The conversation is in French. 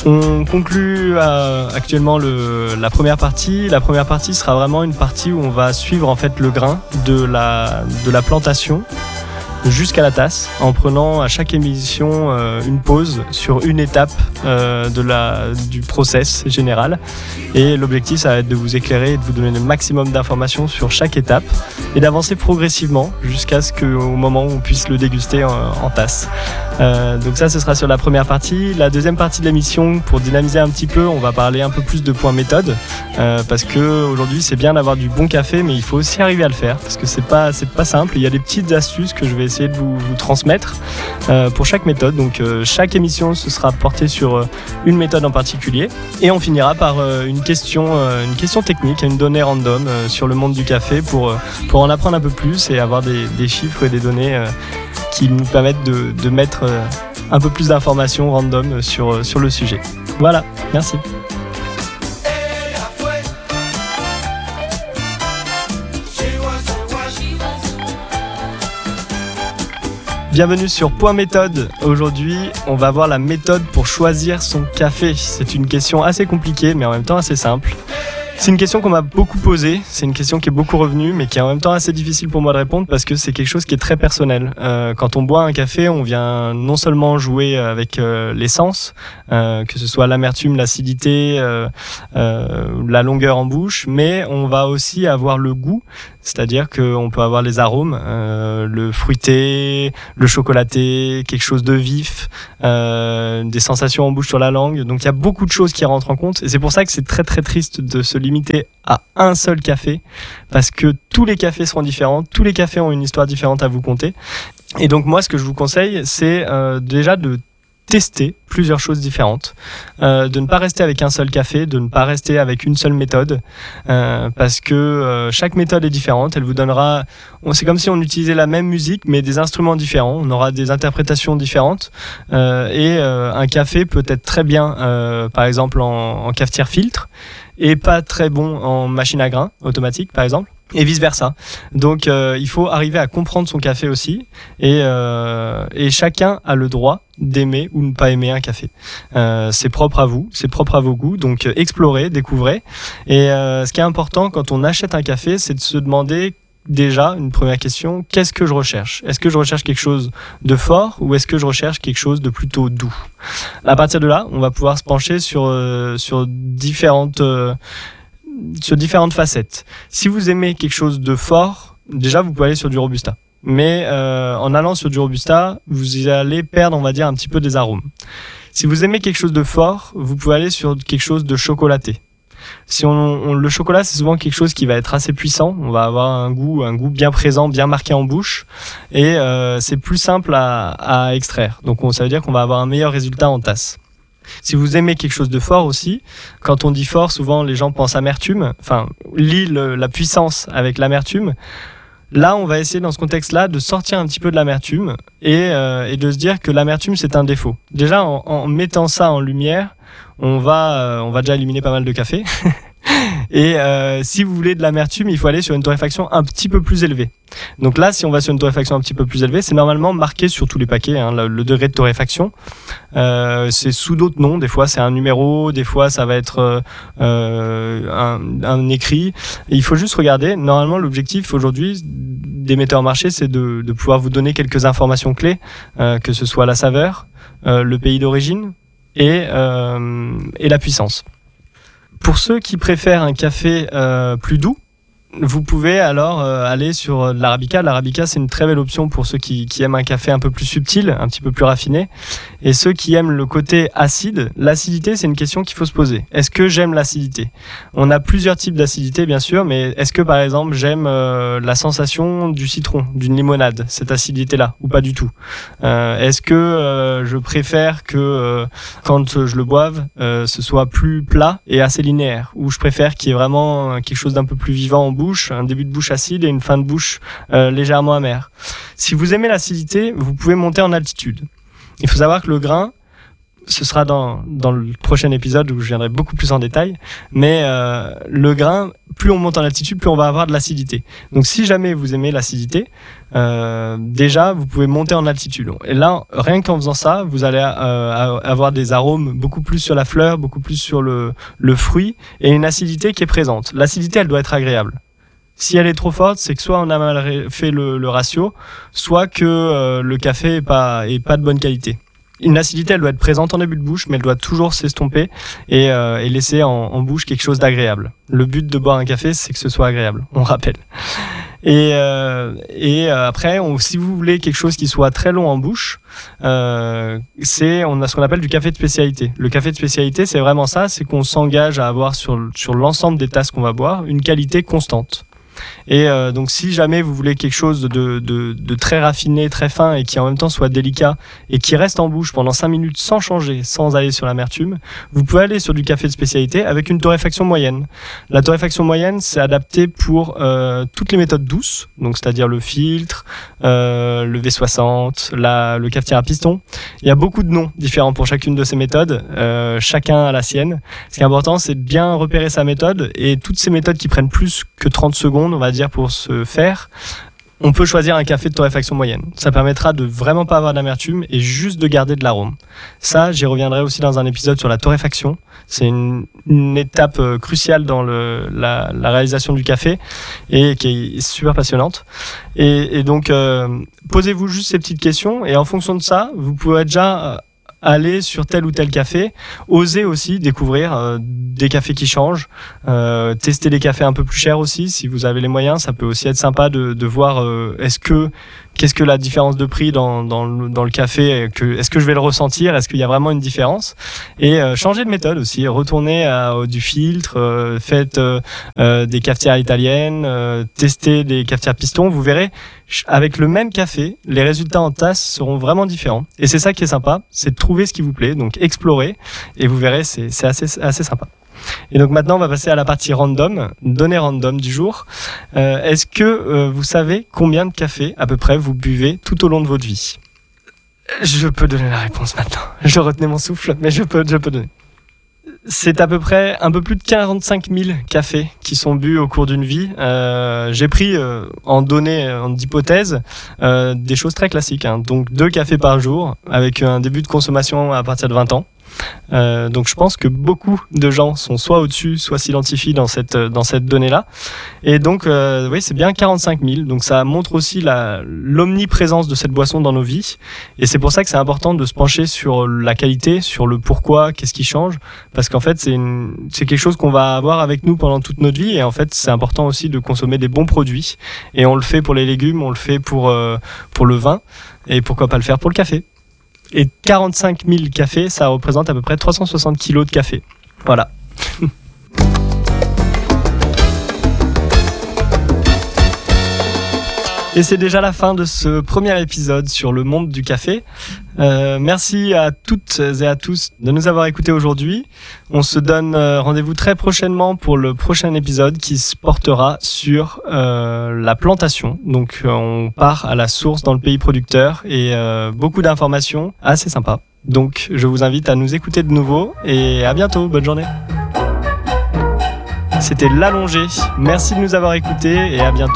On conclut actuellement la première partie. La première partie sera vraiment une partie où on va suivre en fait le grain de la plantation jusqu'à la tasse, en prenant à chaque émission une pause sur une étape du process général. Et l'objectif, ça va être de vous éclairer et de vous donner le maximum d'informations sur chaque étape et d'avancer progressivement jusqu'à ce qu'au moment où on puisse le déguster en tasse. Donc ça, ce sera sur la première partie. La deuxième partie de l'émission, pour dynamiser un petit peu, on va parler un peu plus de points méthode, parce qu'aujourd'hui, c'est bien d'avoir du bon café, mais il faut aussi arriver à le faire, parce que c'est pas simple. Il y a des petites astuces que je vais essayer de vous transmettre pour chaque méthode. Donc chaque émission, ce sera porté sur une méthode en particulier, et on finira par une question technique, une donnée random sur le monde du café pour en apprendre un peu plus et avoir des chiffres et des données qui nous permettent de mettre un peu plus d'informations random sur le sujet. Voilà, merci. Bienvenue sur Point Méthode. Aujourd'hui, on va voir la méthode pour choisir son café. C'est une question assez compliquée, mais en même temps assez simple. C'est une question qu'on m'a beaucoup posée, c'est une question qui est beaucoup revenue, mais qui est en même temps assez difficile pour moi de répondre parce que c'est quelque chose qui est très personnel. Quand on boit un café, on vient non seulement jouer avec l'essence, que ce soit l'amertume, l'acidité, la longueur en bouche, mais on va aussi avoir le goût, c'est-à-dire qu'on peut avoir les arômes, le fruité, le chocolaté, quelque chose de vif, des sensations en bouche sur la langue. Donc il y a beaucoup de choses qui rentrent en compte et c'est pour ça que c'est très très triste de se limiter à un seul café parce que tous les cafés seront différents, tous les cafés ont une histoire différente à vous conter. Et donc moi ce que je vous conseille c'est déjà de tester plusieurs choses différentes, de ne pas rester avec un seul café, de ne pas rester avec une seule méthode, parce que chaque méthode est différente, elle vous donnera, c'est comme si on utilisait la même musique mais des instruments différents, on aura des interprétations différentes, et un café peut être très bien, par exemple en cafetière filtre, et pas très bon en machine à grains automatique par exemple. Et vice versa. Donc il faut arriver à comprendre son café aussi et chacun a le droit d'aimer ou ne pas aimer un café. C'est propre à vous, c'est propre à vos goûts, donc explorez, découvrez. Et ce qui est important quand on achète un café, c'est de se demander déjà une première question, qu'est-ce que je recherche ? Est-ce que je recherche quelque chose de fort ou est-ce que je recherche quelque chose de plutôt doux ? À partir de là, on va pouvoir se pencher sur différentes facettes. Si vous aimez quelque chose de fort, déjà vous pouvez aller sur du Robusta. Mais en allant sur du Robusta, vous allez perdre, on va dire, un petit peu des arômes. Si vous aimez quelque chose de fort, vous pouvez aller sur quelque chose de chocolaté. Le chocolat, c'est souvent quelque chose qui va être assez puissant. On va avoir un goût bien présent, bien marqué en bouche, et c'est plus simple à extraire. Donc ça veut dire qu'on va avoir un meilleur résultat en tasse. Si vous aimez quelque chose de fort aussi, quand on dit fort, souvent les gens pensent amertume, lient la puissance avec l'amertume. Là, on va essayer dans ce contexte-là de sortir un petit peu de l'amertume et de se dire que l'amertume, c'est un défaut. Déjà, en mettant ça en lumière, on va déjà éliminer pas mal de café. Et si vous voulez de l'amertume, il faut aller sur une torréfaction un petit peu plus élevée. Donc là, si on va sur une torréfaction un petit peu plus élevée, c'est normalement marqué sur tous les paquets, le degré de torréfaction. C'est sous d'autres noms, des fois c'est un numéro, des fois ça va être un écrit. Et il faut juste regarder. Normalement, l'objectif aujourd'hui des metteurs en marché, c'est de pouvoir vous donner quelques informations clés, que ce soit la saveur, le pays d'origine et la puissance. Pour ceux qui préfèrent un café plus doux, vous pouvez alors aller sur de l'Arabica. L'Arabica, c'est une très belle option pour ceux qui aiment un café un peu plus subtil, un petit peu plus raffiné. Et ceux qui aiment le côté acide, l'acidité, c'est une question qu'il faut se poser. Est-ce que j'aime l'acidité ? On a plusieurs types d'acidité, bien sûr, mais est-ce que, par exemple, j'aime la sensation du citron, d'une limonade, cette acidité-là, ou pas du tout ? Est-ce que je préfère que, quand je le boive, ce soit plus plat et assez linéaire ? Ou je préfère qu'il y ait vraiment quelque chose d'un peu plus vivant en bouche, un début de bouche acide et une fin de bouche légèrement amère. Si vous aimez l'acidité, vous pouvez monter en altitude. Il faut savoir que le grain, ce sera dans le prochain épisode où je viendrai beaucoup plus en détail, mais le grain, plus on monte en altitude, plus on va avoir de l'acidité. Donc si jamais vous aimez l'acidité, déjà vous pouvez monter en altitude. Et là, rien qu'en faisant ça, vous allez avoir des arômes beaucoup plus sur la fleur, beaucoup plus sur le fruit, et une acidité qui est présente. L'acidité, elle doit être agréable. Si elle est trop forte, c'est que soit on a mal fait le ratio, soit que le café est pas de bonne qualité. Une acidité, elle doit être présente en début de bouche, mais elle doit toujours s'estomper et laisser en bouche quelque chose d'agréable. Le but de boire un café, c'est que ce soit agréable, on rappelle. Et après, si vous voulez quelque chose qui soit très long en bouche, on a ce qu'on appelle du café de spécialité. Le café de spécialité, c'est vraiment ça, c'est qu'on s'engage à avoir sur l'ensemble des tasses qu'on va boire une qualité constante. Et donc si jamais vous voulez quelque chose de très raffiné, très fin et qui en même temps soit délicat et qui reste en bouche pendant 5 minutes sans changer, sans aller sur l'amertume, vous pouvez aller sur du café de spécialité avec une torréfaction moyenne. La torréfaction moyenne, c'est adapté pour toutes les méthodes douces, donc c'est-à-dire le filtre, le V60, le cafetière à piston. Il y a beaucoup de noms différents pour chacune de ces méthodes, chacun a la sienne. Ce qui est important, c'est de bien repérer sa méthode, et toutes ces méthodes qui prennent plus que 30 secondes, on va dire, pour se faire, on peut choisir un café de torréfaction moyenne. Ça permettra de vraiment pas avoir d'amertume et juste de garder de l'arôme. Ça, j'y reviendrai aussi dans un épisode sur la torréfaction. C'est une étape cruciale dans la réalisation du café et qui est super passionnante. Et donc, posez-vous juste ces petites questions, et en fonction de ça, vous pouvez déjà aller sur tel ou tel café, oser aussi découvrir des cafés qui changent, tester des cafés un peu plus chers aussi, si vous avez les moyens. Ça peut aussi être sympa de voir qu'est-ce que la différence de prix dans le café, est-ce que je vais le ressentir, est-ce qu'il y a vraiment une différence, et changer de méthode aussi, retourner à du filtre, faites des cafetières italiennes, testez des cafetières piston. Vous verrez, avec le même café, les résultats en tasse seront vraiment différents, et c'est ça qui est sympa, c'est de trouver ce qui vous plaît, donc explorer, et vous verrez, c'est assez sympa. Et donc maintenant on va passer à la partie random, données random du jour. Est-ce que vous savez combien de café à peu près vous buvez tout au long de votre vie? Je peux donner la réponse maintenant. Je retenais mon souffle, mais je peux donner. C'est à peu près un peu plus de 45 000 cafés qui sont bu au cours d'une vie. J'ai pris en données, en hypothèse, des choses très classiques, hein. Donc 2 cafés par jour avec un début de consommation à partir de 20 ans. Donc je pense que beaucoup de gens sont soit au-dessus, soit s'identifient dans cette donnée-là. Et donc oui, c'est bien 45 000. Donc ça montre aussi l'omniprésence de cette boisson dans nos vies. Et c'est pour ça que c'est important de se pencher sur la qualité, sur le pourquoi, qu'est-ce qui change. Parce qu'en fait, c'est quelque chose qu'on va avoir avec nous pendant toute notre vie. Et en fait, c'est important aussi de consommer des bons produits. Et on le fait pour les légumes, on le fait pour le vin. Et pourquoi pas le faire pour le café. Et 45 000 cafés, ça représente à peu près 360 kilos de café. Voilà. Et c'est déjà la fin de ce premier épisode sur le monde du café. Merci à toutes et à tous de nous avoir écoutés aujourd'hui. On se donne rendez-vous très prochainement pour le prochain épisode qui se portera sur la plantation. Donc on part à la source dans le pays producteur et beaucoup d'informations assez sympas. Donc je vous invite à nous écouter de nouveau et à bientôt. Bonne journée. C'était l'Allongé. Merci de nous avoir écoutés et à bientôt.